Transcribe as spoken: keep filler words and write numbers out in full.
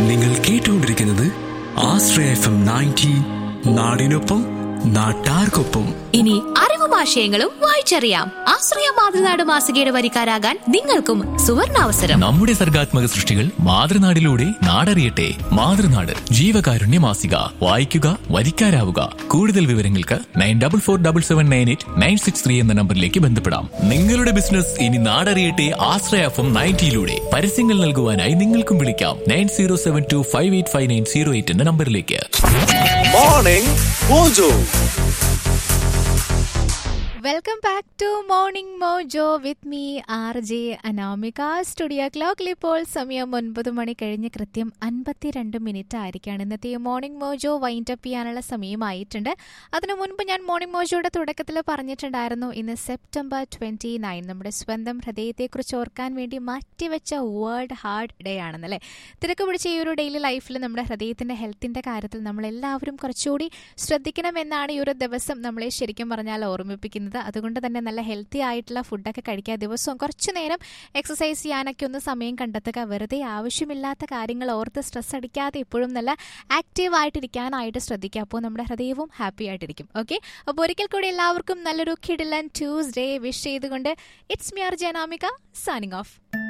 നിങ്ങൾ കേട്ടുകൊണ്ടിരിക്കുന്നത് ആശ്രയ F M ninety, നാടിനൊപ്പം നാട്ടാർക്കൊപ്പം. ഇനി അറിവും ആശയങ്ങളും വായിച്ചറിയാം. ആശ്രയ മാതൃനാട് മാസികയുടെ വരിക്കാരാകാൻ നിങ്ങൾക്കും സുവർണാവസരം. നമ്മുടെ സർഗാത്മക സൃഷ്ടികൾ മാതൃനാടിലൂടെ നാടറിയട്ടെ. മാതൃനാട് ജീവകാരുണ്യ മാസിക. വായിക്കുക, വരിക്കാരാവുക. കൂടുതൽ വിവരങ്ങൾക്ക് nine double four double seven nine eight nine six three എന്ന നമ്പറിലേക്ക് ബന്ധപ്പെടാം. നിങ്ങളുടെ ബിസിനസ് ഇനി നാടറിയട്ടെ ആശ്രയ എഫ് എം നയൻറ്റിയിലൂടെ. പരസ്യങ്ങൾ നൽകുവാനായി നിങ്ങൾക്കും വിളിക്കാം nine zero seven to five eight five nine zero eight എന്ന നമ്പറിലേക്ക്. Morning mojo. Welcome back to morning mojo with me R J Anamika. Studio ക്ലോക്കിൽ ഇപ്പോൾ സമയം ഒൻപത് മണി കഴിഞ്ഞ് കൃത്യം അൻപത്തിരണ്ട് മിനിറ്റ് ആയിരിക്കുകയാണ്. ഇന്നത്തെ മോർണിംഗ് മോജോ വൈൻഡ് അപ്പ് ചെയ്യാനുള്ള സമയമായിട്ടുണ്ട്. അതിനു മുൻപ് ഞാൻ മോർണിംഗ് മോജോയുടെ തുടക്കത്തിൽ പറഞ്ഞിട്ടുണ്ടായിരുന്നു, ഇന്ന് സെപ്റ്റംബർ ട്വന്റി നയൻ നമ്മുടെ സ്വന്തം ഹൃദയത്തെക്കുറിച്ച് ഓർക്കാൻ വേണ്ടി മാറ്റിവെച്ച വേൾഡ് ഹാർട്ട് ഡേ ആണെന്നല്ലേ. തിരക്ക് പിടിച്ച ഈ ഒരു ഡെയിലി ലൈഫിൽ നമ്മുടെ ഹൃദയത്തിന്റെ ഹെൽത്തിന്റെ കാര്യത്തിൽ നമ്മളെല്ലാവരും കുറച്ചുകൂടി ശ്രദ്ധിക്കണമെന്നാണ് ഈ ഒരു ദിവസം നമ്മളെ ശരിക്കും പറഞ്ഞാൽ ഓർമ്മിപ്പിക്കുന്നത്. അതുകൊണ്ട് തന്നെ നല്ല ഹെൽത്തി ആയിട്ടുള്ള ഫുഡൊക്കെ കഴിക്കുക, ദിവസവും കുറച്ചു നേരം എക്സസൈസ് ചെയ്യാനൊക്കെ ഒന്ന് സമയം കണ്ടെത്തുക, വെറുതെ ആവശ്യമില്ലാത്ത കാര്യങ്ങൾ ഓർത്ത് സ്ട്രെസ് അടിക്കാതെ ഇപ്പോഴും നല്ല ആക്റ്റീവ് ആയിട്ടിരിക്കാനായിട്ട് ശ്രദ്ധിക്കുക. അപ്പോൾ നമ്മുടെ ഹൃദയവും ഹാപ്പി ആയിട്ടിരിക്കും. ഓക്കെ, അപ്പോൾ ഒരിക്കൽ കൂടി എല്ലാവർക്കും നല്ലൊരു കിടിലൻ ട്യൂസ്ഡേ വിഷ് ചെയ്തുകൊണ്ട് it's me R J Anamika signing off.